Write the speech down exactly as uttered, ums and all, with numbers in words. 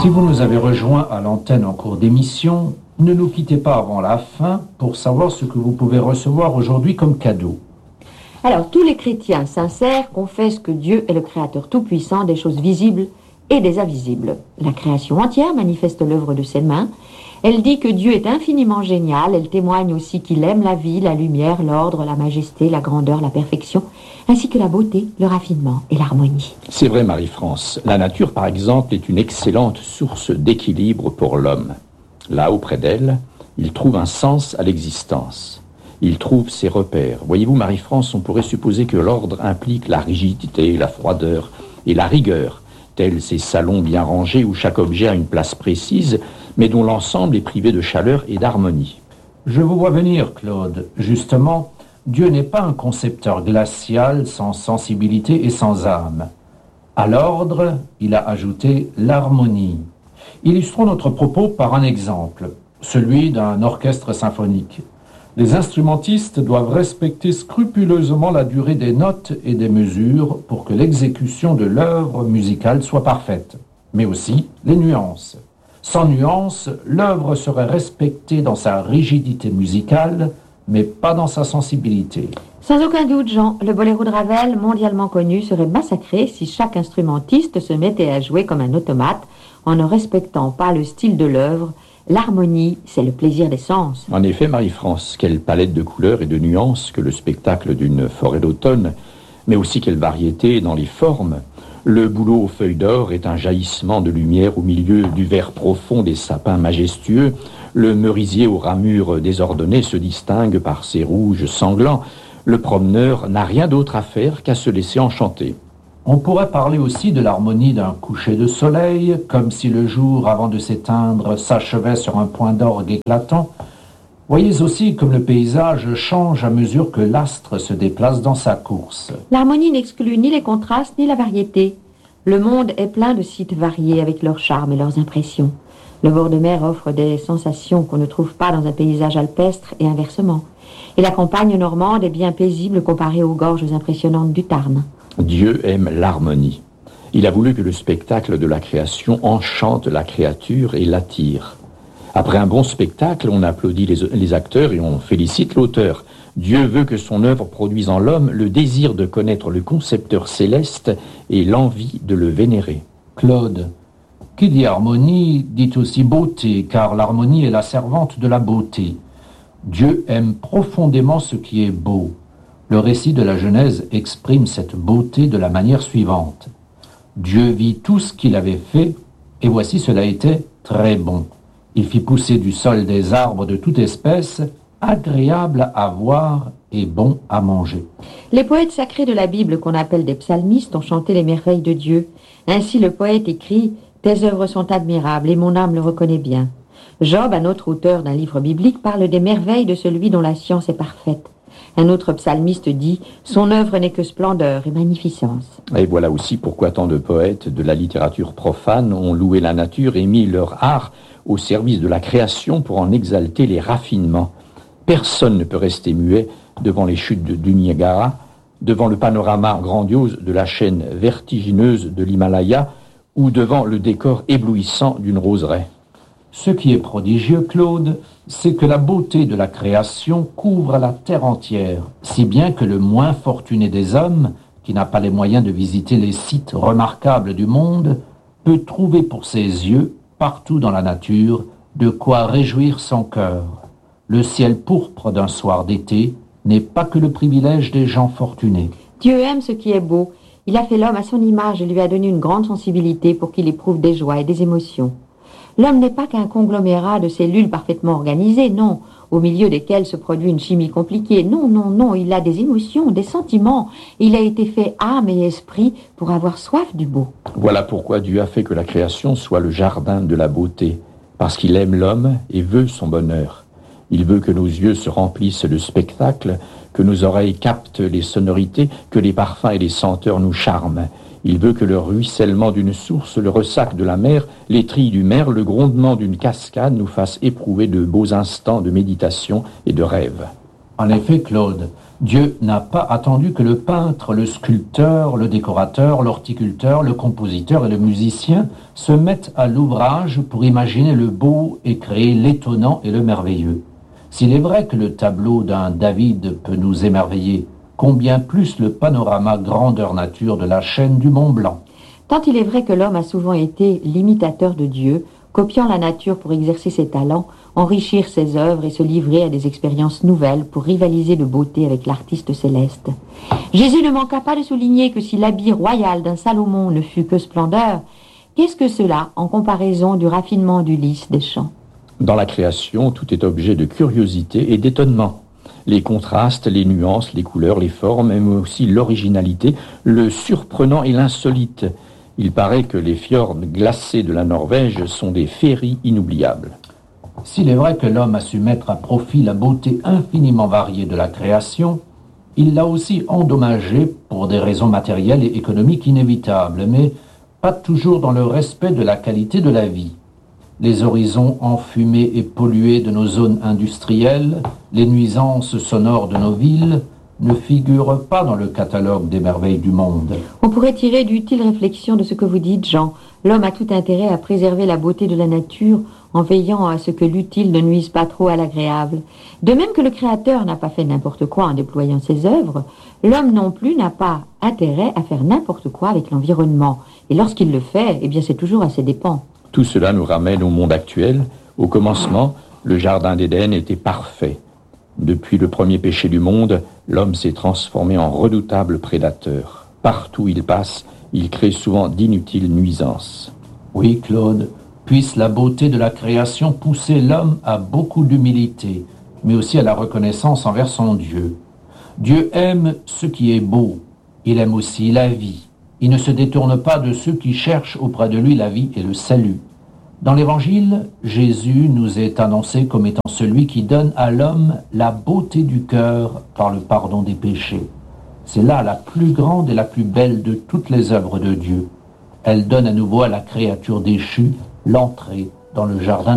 Si vous nous avez rejoints à l'antenne en cours d'émission, ne nous quittez pas avant la fin pour savoir ce que vous pouvez recevoir aujourd'hui comme cadeau. Alors, tous les chrétiens sincères confessent que Dieu est le créateur tout-puissant des choses visibles et des invisibles. La création entière manifeste l'œuvre de ses mains. Elle dit que Dieu est infiniment génial. Elle témoigne aussi qu'il aime la vie, la lumière, l'ordre, la majesté, la grandeur, la perfection, ainsi que la beauté, le raffinement et l'harmonie. C'est vrai, Marie-France. La nature, par exemple, est une excellente source d'équilibre pour l'homme. Là, auprès d'elle, il trouve un sens à l'existence. Il trouve ses repères. Voyez-vous, Marie-France, on pourrait supposer que l'ordre implique la rigidité, la froideur et la rigueur, tels ces salons bien rangés où chaque objet a une place précise, mais dont l'ensemble est privé de chaleur et d'harmonie. Je vous vois venir, Claude. Justement, Dieu n'est pas un concepteur glacial, sans sensibilité et sans âme. À l'ordre, il a ajouté l'harmonie. Illustrons notre propos par un exemple, celui d'un orchestre symphonique. Les instrumentistes doivent respecter scrupuleusement la durée des notes et des mesures pour que l'exécution de l'œuvre musicale soit parfaite, mais aussi les nuances. Sans nuances, l'œuvre serait respectée dans sa rigidité musicale, mais pas dans sa sensibilité. Sans aucun doute, Jean, le boléro de Ravel, mondialement connu, serait massacré si chaque instrumentiste se mettait à jouer comme un automate en ne respectant pas le style de l'œuvre. L'harmonie, c'est le plaisir des sens. En effet, Marie-France, quelle palette de couleurs et de nuances que le spectacle d'une forêt d'automne, mais aussi quelle variété dans les formes. Le bouleau aux feuilles d'or est un jaillissement de lumière au milieu du vert profond des sapins majestueux. Le merisier aux ramures désordonnées se distingue par ses rouges sanglants. Le promeneur n'a rien d'autre à faire qu'à se laisser enchanter. On pourrait parler aussi de l'harmonie d'un coucher de soleil, comme si le jour, avant de s'éteindre, s'achevait sur un point d'orgue éclatant. Voyez aussi comme le paysage change à mesure que l'astre se déplace dans sa course. L'harmonie n'exclut ni les contrastes ni la variété. Le monde est plein de sites variés avec leurs charmes et leurs impressions. Le bord de mer offre des sensations qu'on ne trouve pas dans un paysage alpestre et inversement. Et la campagne normande est bien paisible comparée aux gorges impressionnantes du Tarn. Dieu aime l'harmonie. Il a voulu que le spectacle de la création enchante la créature et l'attire. Après un bon spectacle, on applaudit les, les acteurs et on félicite l'auteur. Dieu veut que son œuvre produise en l'homme le désir de connaître le concepteur céleste et l'envie de le vénérer. Claude, qui dit harmonie dit aussi beauté, car l'harmonie est la servante de la beauté. Dieu aime profondément ce qui est beau. Le récit de la Genèse exprime cette beauté de la manière suivante. Dieu vit tout ce qu'il avait fait, et voici cela était très bon. Il fit pousser du sol des arbres de toute espèce, agréables à voir et bons à manger. Les poètes sacrés de la Bible, qu'on appelle des psalmistes, ont chanté les merveilles de Dieu. Ainsi le poète écrit « Tes œuvres sont admirables et mon âme le reconnaît bien ». Job, un autre auteur d'un livre biblique, parle des merveilles de celui dont la science est parfaite. Un autre psalmiste dit « Son œuvre n'est que splendeur et magnificence ». Et voilà aussi pourquoi tant de poètes de la littérature profane ont loué la nature et mis leur art au service de la création pour en exalter les raffinements. Personne ne peut rester muet devant les chutes du Niagara, devant le panorama grandiose de la chaîne vertigineuse de l'Himalaya ou devant le décor éblouissant d'une roseraie. Ce qui est prodigieux, Claude, c'est que la beauté de la création couvre la terre entière, si bien que le moins fortuné des hommes, qui n'a pas les moyens de visiter les sites remarquables du monde, peut trouver pour ses yeux, partout dans la nature, de quoi réjouir son cœur. Le ciel pourpre d'un soir d'été n'est pas que le privilège des gens fortunés. Dieu aime ce qui est beau. Il a fait l'homme à son image et lui a donné une grande sensibilité pour qu'il éprouve des joies et des émotions. L'homme n'est pas qu'un conglomérat de cellules parfaitement organisées, non, au milieu desquelles se produit une chimie compliquée. Non, non, non, il a des émotions, des sentiments. Il a été fait âme et esprit pour avoir soif du beau. Voilà pourquoi Dieu a fait que la création soit le jardin de la beauté, parce qu'il aime l'homme et veut son bonheur. Il veut que nos yeux se remplissent de spectacles, que nos oreilles captent les sonorités, que les parfums et les senteurs nous charment. Il veut que le ruissellement d'une source, le ressac de la mer, les trilles du merle, le grondement d'une cascade nous fassent éprouver de beaux instants de méditation et de rêve. En effet, Claude, Dieu n'a pas attendu que le peintre, le sculpteur, le décorateur, l'horticulteur, le compositeur et le musicien se mettent à l'ouvrage pour imaginer le beau et créer l'étonnant et le merveilleux. S'il est vrai que le tableau d'un David peut nous émerveiller, combien plus le panorama grandeur nature de la chaîne du Mont Blanc. Tant il est vrai que l'homme a souvent été l'imitateur de Dieu, copiant la nature pour exercer ses talents, enrichir ses œuvres et se livrer à des expériences nouvelles pour rivaliser de beauté avec l'artiste céleste. Jésus ne manqua pas de souligner que si l'habit royal d'un Salomon ne fut que splendeur, qu'est-ce que cela en comparaison du raffinement d'Ulysse des champs? Dans la création, tout est objet de curiosité et d'étonnement. Les contrastes, les nuances, les couleurs, les formes, mais aussi l'originalité, le surprenant et l'insolite. Il paraît que les fjords glacés de la Norvège sont des féeries inoubliables. S'il est vrai que l'homme a su mettre à profit la beauté infiniment variée de la création, il l'a aussi endommagée pour des raisons matérielles et économiques inévitables, mais pas toujours dans le respect de la qualité de la vie. Les horizons enfumés et pollués de nos zones industrielles, les nuisances sonores de nos villes, ne figurent pas dans le catalogue des merveilles du monde. On pourrait tirer d'utiles réflexions de ce que vous dites, Jean. L'homme a tout intérêt à préserver la beauté de la nature en veillant à ce que l'utile ne nuise pas trop à l'agréable. De même que le Créateur n'a pas fait n'importe quoi en déployant ses œuvres, l'homme non plus n'a pas intérêt à faire n'importe quoi avec l'environnement. Et lorsqu'il le fait, eh bien c'est toujours à ses dépens. Tout cela nous ramène au monde actuel. Au commencement, le jardin d'Éden était parfait. Depuis le premier péché du monde, l'homme s'est transformé en redoutable prédateur. Partout où il passe, il crée souvent d'inutiles nuisances. Oui, Claude, puisse la beauté de la création pousser l'homme à beaucoup d'humilité, mais aussi à la reconnaissance envers son Dieu. Dieu aime ce qui est beau, il aime aussi la vie. Il ne se détourne pas de ceux qui cherchent auprès de lui la vie et le salut. Dans l'Évangile, Jésus nous est annoncé comme étant celui qui donne à l'homme la beauté du cœur par le pardon des péchés. C'est là la plus grande et la plus belle de toutes les œuvres de Dieu. Elle donne à nouveau à la créature déchue l'entrée dans le jardin